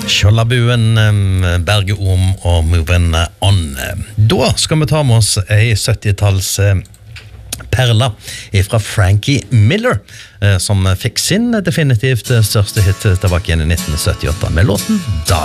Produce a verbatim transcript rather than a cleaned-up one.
Skjoldabuen, Berge Om og Moving On. Da skal vi ta med oss ei syttitalls perla fra Frankie Miller, som fikk sin definitivt største hit tilbake igjen i nitten syttiåtte med låten Da.